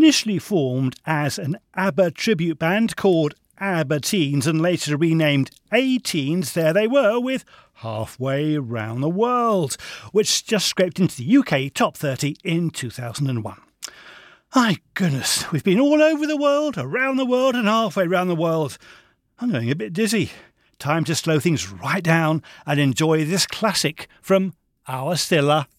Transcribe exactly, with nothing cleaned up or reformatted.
initially formed as an ABBA tribute band called ABBA Teens and later renamed A-Teens, there they were with Halfway Round the World, which just scraped into the U K top thirty in two thousand one. My goodness, we've been all over the world, around the world and halfway round the world. I'm going a bit dizzy. Time to slow things right down and enjoy this classic from Our Stilla.